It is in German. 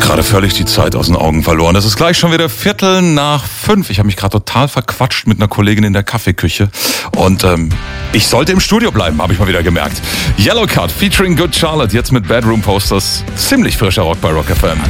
Gerade völlig die Zeit aus den Augen verloren. Es ist gleich schon wieder 5:15. Ich habe mich gerade total verquatscht mit einer Kollegin in der Kaffeeküche. Und ich sollte im Studio bleiben, habe ich mal wieder gemerkt. Yellowcard featuring Good Charlotte, jetzt mit Bedroom Posters. Ziemlich frischer Rock bei Rock FM.